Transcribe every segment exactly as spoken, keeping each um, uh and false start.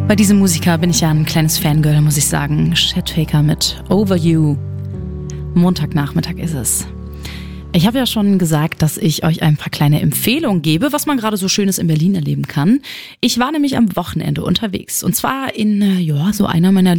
Bei diesem Musiker bin ich ja ein kleines Fangirl, muss ich sagen. Chet Faker mit Over You. Montagnachmittag ist es. Ich habe ja schon gesagt, dass ich euch ein paar kleine Empfehlungen gebe, was man gerade so Schönes in Berlin erleben kann. Ich war nämlich am Wochenende unterwegs und zwar in ja so einer meiner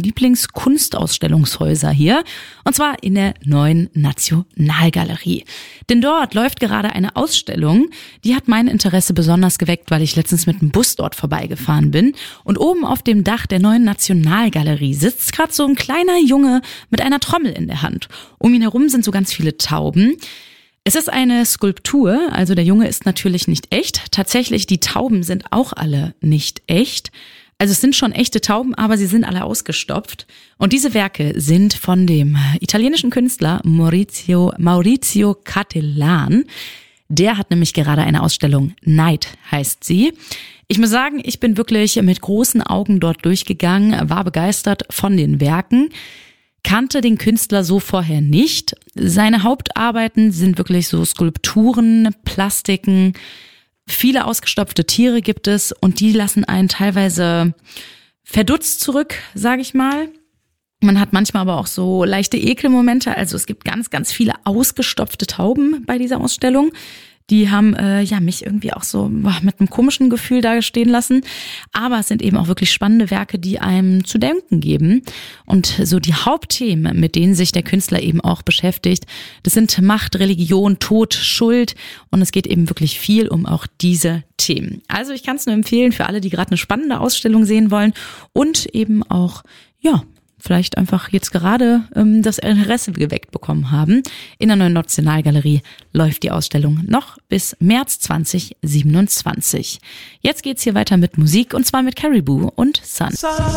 Lieblingskunstausstellungshäuser hier und zwar in der Neuen Nationalgalerie. Denn dort läuft gerade eine Ausstellung, die hat mein Interesse besonders geweckt, weil ich letztens mit dem Bus dort vorbeigefahren bin und oben auf dem Dach der Neuen Nationalgalerie sitzt gerade so ein kleiner Junge mit einer Trommel in der Hand. Um ihn herum sind so ganz viele Tauben. Es ist eine Skulptur, also der Junge ist natürlich nicht echt. Tatsächlich, die Tauben sind auch alle nicht echt. Also es sind schon echte Tauben, aber sie sind alle ausgestopft. Und diese Werke sind von dem italienischen Künstler Maurizio, Maurizio Cattelan. Der hat nämlich gerade eine Ausstellung, Night heißt sie. Ich muss sagen, ich bin wirklich mit großen Augen dort durchgegangen, war begeistert von den Werken. Kannte den Künstler so vorher nicht. Seine Hauptarbeiten sind wirklich so Skulpturen, Plastiken, viele ausgestopfte Tiere gibt es und die lassen einen teilweise verdutzt zurück, sage ich mal. Man hat manchmal aber auch so leichte Ekelmomente, also es gibt ganz, ganz viele ausgestopfte Tauben bei dieser Ausstellung. Die haben äh, ja mich irgendwie auch so boah, mit einem komischen Gefühl da stehen lassen. Aber es sind eben auch wirklich spannende Werke, die einem zu denken geben. Und so die Hauptthemen, mit denen sich der Künstler eben auch beschäftigt, das sind Macht, Religion, Tod, Schuld. Und es geht eben wirklich viel um auch diese Themen. Also ich kann es nur empfehlen für alle, die gerade eine spannende Ausstellung sehen wollen und eben auch, ja, vielleicht einfach jetzt gerade ähm, das Interesse geweckt bekommen haben. In der Neuen Nationalgalerie läuft die Ausstellung noch bis März zwanzig siebenundzwanzig. Jetzt geht's hier weiter mit Musik und zwar mit Caribou und Sun.